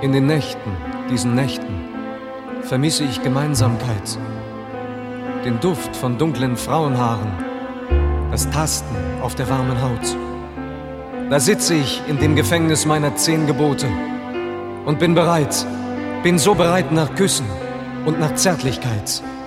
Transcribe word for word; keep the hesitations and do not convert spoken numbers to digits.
In den Nächten, diesen Nächten, vermisse ich Gemeinsamkeit. Den Duft von dunklen Frauenhaaren, das Tasten auf der warmen Haut. Da sitze ich in dem Gefängnis meiner zehn Gebote und bin bereit, bin so bereit nach Küssen und nach Zärtlichkeit.